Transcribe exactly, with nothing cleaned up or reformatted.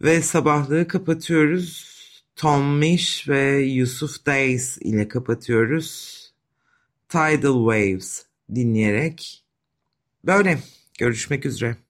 Ve sabahlığı kapatıyoruz. Tom Misch ve Yusuf Days ile kapatıyoruz. Tidal Waves dinleyerek. Böyle. Görüşmek üzere.